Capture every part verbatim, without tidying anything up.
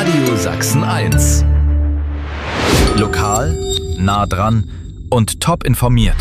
Radio Sachsen eins. Lokal, nah dran und top informiert.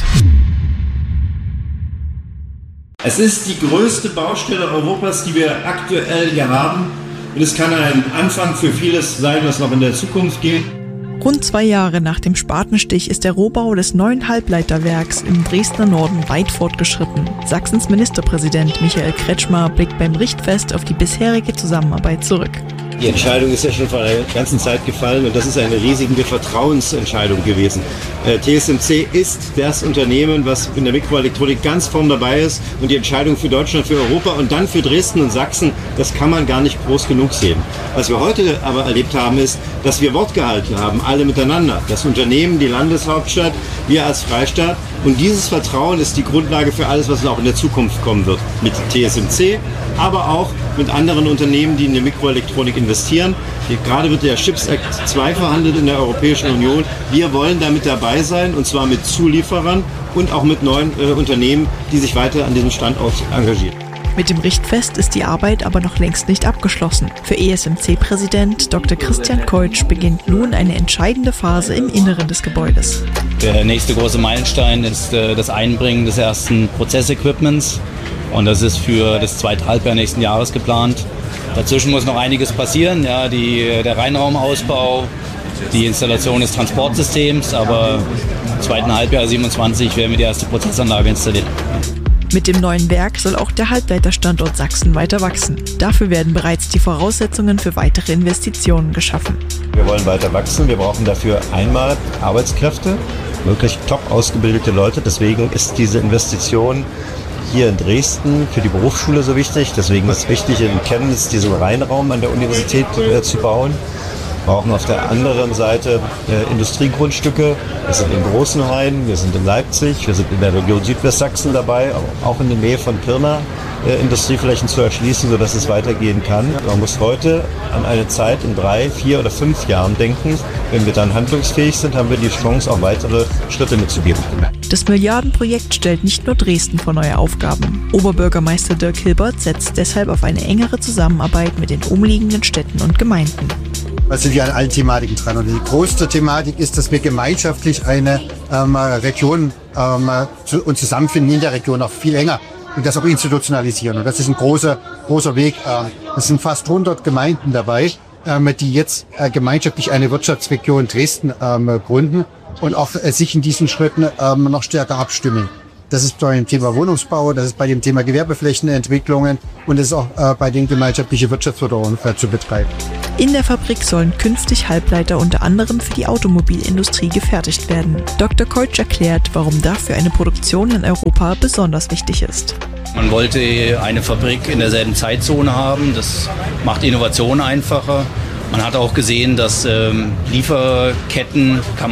Es ist die größte Baustelle Europas, die wir aktuell hier haben. Und es kann ein Anfang für vieles sein, was noch in der Zukunft geht. Rund zwei Jahre nach dem Spatenstich ist der Rohbau des neuen Halbleiterwerks im Dresdner Norden weit fortgeschritten. Sachsens Ministerpräsident Michael Kretschmer blickt beim Richtfest auf die bisherige Zusammenarbeit zurück. Die Entscheidung ist ja schon vor einer ganzen Zeit gefallen und das ist eine riesige Vertrauensentscheidung gewesen. Äh, T S M C ist das Unternehmen, was in der Mikroelektronik ganz vorn dabei ist und die Entscheidung für Deutschland, für Europa und dann für Dresden und Sachsen, das kann man gar nicht groß genug sehen. Was wir heute aber erlebt haben, ist, dass wir Wort gehalten haben, alle miteinander. Das Unternehmen, die Landeshauptstadt, wir als Freistaat. Und dieses Vertrauen ist die Grundlage für alles, was auch in der Zukunft kommen wird. Mit T S M C, aber auch mit anderen Unternehmen, die in die Mikroelektronik investieren. Hier gerade wird der Chips Act zwei verhandelt in der Europäischen Union. Wir wollen da mit dabei sein, und zwar mit Zulieferern und auch mit neuen äh, Unternehmen, die sich weiter an diesem Standort engagieren. Mit dem Richtfest ist die Arbeit aber noch längst nicht abgeschlossen. Für E S M C-Präsident Doktor Christian Keutsch beginnt nun eine entscheidende Phase im Inneren des Gebäudes. Der nächste große Meilenstein ist äh, das Einbringen des ersten Prozessequipments. Und das ist für das zweite Halbjahr nächsten Jahres geplant. Dazwischen muss noch einiges passieren, ja, die, der Reinraumausbau, die Installation des Transportsystems, aber im zweiten Halbjahr siebenundzwanzig werden wir die erste Prozessanlage installieren. Mit dem neuen Werk soll auch der Halbleiterstandort Sachsen weiter wachsen. Dafür werden bereits die Voraussetzungen für weitere Investitionen geschaffen. Wir wollen weiter wachsen, wir brauchen dafür einmal Arbeitskräfte, wirklich top ausgebildete Leute. Deswegen ist diese Investition hier in Dresden für die Berufsschule so wichtig. Deswegen ist es wichtig, in Chemnitz diesen Rheinraum an der Universität äh, zu bauen. Wir brauchen auf der anderen Seite äh, Industriegrundstücke. Wir sind in Großenhain, wir sind in Leipzig, wir sind in der Region Südwestsachsen dabei, auch in der Nähe von Pirna äh, Industrieflächen zu erschließen, sodass es weitergehen kann. Man muss heute an eine Zeit in drei, vier oder fünf Jahren denken. Wenn wir dann handlungsfähig sind, haben wir die Chance, auch weitere Schritte mitzugeben. Das Milliardenprojekt stellt nicht nur Dresden vor neue Aufgaben. Oberbürgermeister Dirk Hilbert setzt deshalb auf eine engere Zusammenarbeit mit den umliegenden Städten und Gemeinden. Wir sind ja an allen Thematiken dran. Und die größte Thematik ist, dass wir gemeinschaftlich eine ähm, Region ähm, zu, und zusammenfinden in der Region auch viel enger und das auch institutionalisieren. Und das ist ein großer, großer Weg. Ähm, es sind fast hundert Gemeinden dabei, ähm, die jetzt äh, gemeinschaftlich eine Wirtschaftsregion Dresden ähm, gründen und auch äh, sich in diesen Schritten ähm, noch stärker abstimmen. Das ist bei dem Thema Wohnungsbau, das ist bei dem Thema Gewerbeflächenentwicklungen und das ist auch äh, bei den gemeinschaftlichen Wirtschaftsförderungen äh, zu betreiben. In der Fabrik sollen künftig Halbleiter unter anderem für die Automobilindustrie gefertigt werden. Doktor Keutsch erklärt, warum dafür eine Produktion in Europa besonders wichtig ist. Man wollte eine Fabrik in derselben Zeitzone haben, das macht Innovation einfacher. Man hat auch gesehen, dass ähm, Lieferketten kann